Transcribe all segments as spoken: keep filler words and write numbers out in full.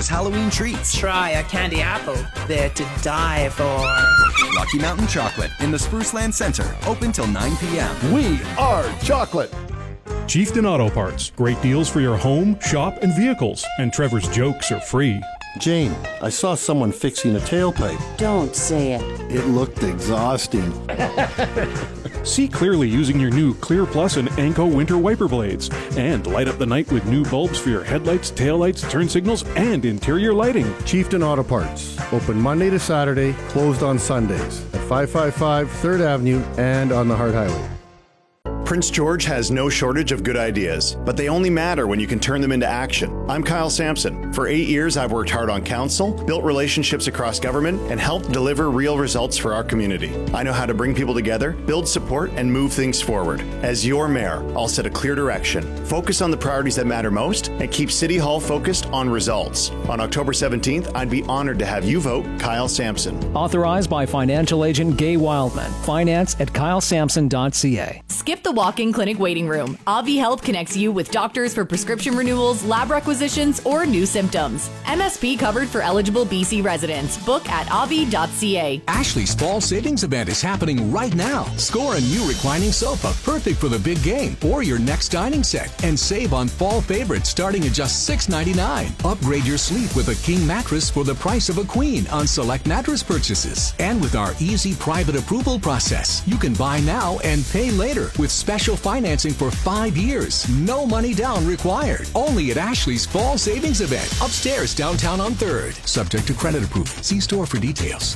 delicious Halloween treats. Try a candy apple, they're to die for. Rocky Mountain Chocolate in the Spruceland Center, open till nine p.m. We are chocolate. Chieftain Auto Parts. Great deals for your home, shop, and vehicles. And Trevor's jokes are free. Jane, I saw someone fixing a tailpipe. Don't say it. It looked exhausting. See clearly using your new Clear Plus and Anco winter wiper blades. And light up the night with new bulbs for your headlights, taillights, turn signals, and interior lighting. Chieftain Auto Parts. Open Monday to Saturday, closed on Sundays. At five five five third Avenue and on the Hart Highway. Prince George has no shortage of good ideas, but they only matter when you can turn them into action. I'm Kyle Sampson. For eight years, I've worked hard on council, built relationships across government, and helped deliver real results for our community. I know how to bring people together, build support, and move things forward. As your mayor, I'll set a clear direction, focus on the priorities that matter most, and keep City Hall focused on results. On October seventeenth, I'd be honored to have you vote Kyle Sampson. Authorized by financial agent Gay Wildman. Finance at kyle sampson dot c a. Skip the walk-in clinic waiting room. Avi Health connects you with doctors for prescription renewals, lab requisitions, or new symptoms. M S P covered for eligible B C residents. Book at avi dot c a. Ashley's fall savings event is happening right now. Score a new reclining sofa, perfect for the big game or your next dining set, and save on fall favorites starting at just six ninety-nine. Upgrade your sleep with a king mattress for the price of a queen on select mattress purchases. And with our easy private approval process, you can buy now and pay later with special financing for five years. No money down required. Only at Ashley's Fall Savings Event, upstairs downtown on third. Subject to credit approval. See store for details.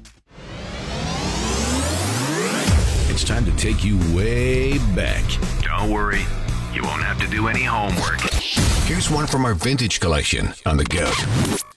It's time to take you way back. Don't worry, you won't have to do any homework. Here's one from our vintage collection on the go.